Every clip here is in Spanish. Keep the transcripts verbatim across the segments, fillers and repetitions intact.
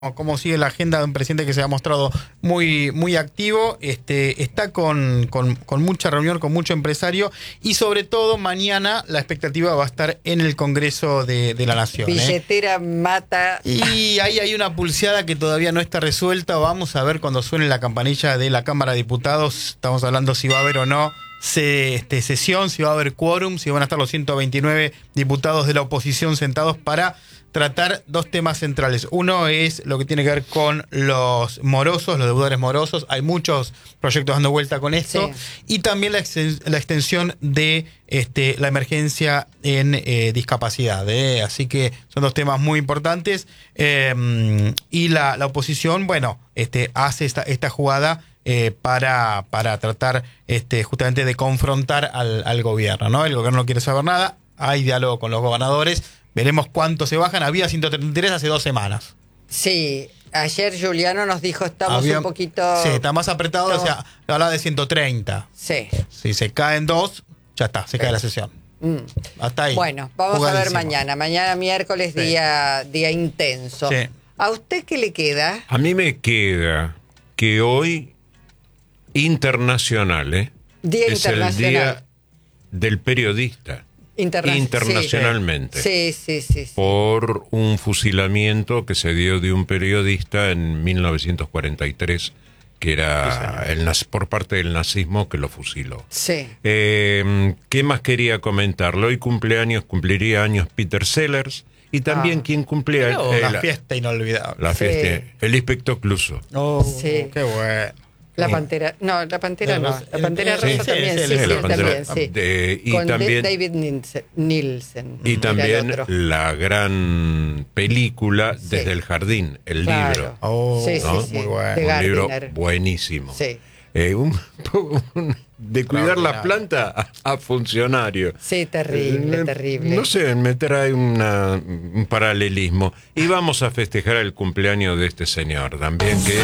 Cómo sigue la agenda de un presidente que se ha mostrado muy, muy activo, este, está con, con, con mucha reunión, con mucho empresario, y sobre todo mañana la expectativa va a estar en el Congreso de, de la Nación. Billetera ¿eh? mata. Y ahí hay una pulseada que todavía no está resuelta. Vamos a ver cuando suene la campanilla de la Cámara de Diputados. Estamos hablando si va a haber o no se, este, sesión, si va a haber quórum, si van a estar los ciento veintinueve diputados de la oposición sentados para tratar dos temas centrales. Uno es lo que tiene que ver con los morosos, los deudores morosos. Hay muchos proyectos dando vuelta con esto. Sí. Y también la, ex la extensión de este, la emergencia en eh, discapacidad. ¿eh? Así que son dos temas muy importantes. Eh, y la, la oposición, bueno, este, hace esta, esta jugada eh, para, para tratar este, justamente de confrontar al, al gobierno, ¿no? El gobierno no quiere saber nada. Hay diálogo con los gobernadores. Veremos cuánto se bajan. Había ciento treinta y tres hace dos semanas. Sí, ayer Juliano nos dijo estamos Había, un poquito... Sí, está más apretado, estamos... o sea, habla de ciento treinta. Sí. Si se caen dos, ya está, se sí. cae la sesión. Mm. Hasta ahí. Bueno, vamos Jugadísimo. a ver mañana. Mañana miércoles, sí. día, día intenso. Sí. ¿A usted qué le queda? A mí me queda que hoy, internacional, ¿eh? Día es internacional. el día del periodista. Interna internacionalmente sí, sí, sí, sí. por un fusilamiento que se dio de un periodista en mil novecientos cuarenta y tres que era el, por parte del nazismo que lo fusiló. Sí. Eh, ¿Qué más quería comentarlo? Hoy cumpleaños, cumpliría años Peter Sellers y también ah. quien cumplía oh, eh, la, la fiesta inolvidable. La sí. fiesta, el inspector Clouseau. Oh, sí. Qué bueno. La pantera, no, la pantera no, la pantera rosa sí, también, sí, sí, sí, sí, sí también, sí. De, y Con también, David Nielsen. Y también la gran película sí. Desde el Jardín, el claro. libro. Oh, sí, ¿no? sí, sí. Muy bueno. De un Gardiner. libro buenísimo. Sí. Eh, un, un, de cuidar la planta a, a funcionario. Sí, terrible, eh, terrible. No sé, me trae una, un paralelismo. Y vamos a festejar el cumpleaños de este señor también, que es...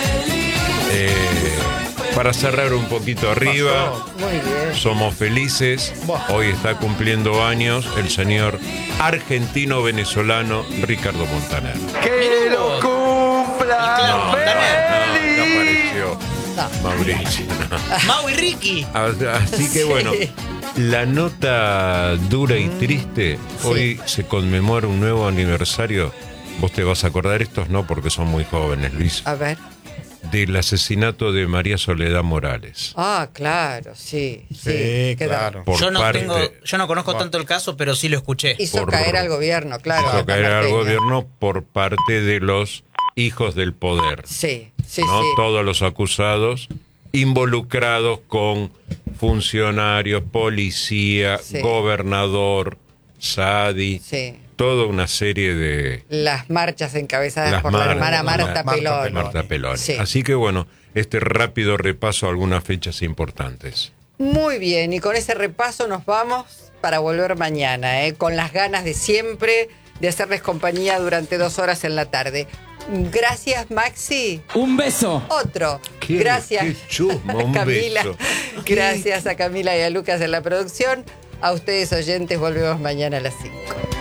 Eh, para cerrar un poquito arriba, muy bien. Somos felices. Hoy está cumpliendo años el señor argentino-venezolano Ricardo Montaner. ¡Que lo cumpla! No, no, no, no apareció no. Mauricio. No. Mau y Ricky. Así que bueno, sí. La nota dura y triste, sí. Hoy se conmemora un nuevo aniversario. Vos te vas a acordar, estos no porque son muy jóvenes, Luis. A ver. Del asesinato de María Soledad Morales. Ah, claro, sí. Sí, sí claro. Yo no, parte, tengo, yo no conozco tanto el caso, pero sí lo escuché. Hizo por, caer al gobierno, claro. Hizo caer al gobierno por parte de los hijos del poder. Sí, sí, ¿no? sí. Todos los acusados involucrados con funcionarios, policía, sí. gobernador, Sadi. Sí. Toda una serie de... Las marchas encabezadas Las por mar... la hermana Marta, Marta Peloni. Marta Peloni. Sí. Así que bueno, este rápido repaso a algunas fechas importantes. Muy bien, y con ese repaso nos vamos para volver mañana, ¿eh? Con las ganas de siempre de hacerles compañía durante dos horas en la tarde. Gracias, Maxi. Un beso. Otro. ¿Qué, Gracias, qué chusma, un Camila. beso. Gracias a Camila y a Lucas en la producción. A ustedes, oyentes, volvemos mañana a las cinco.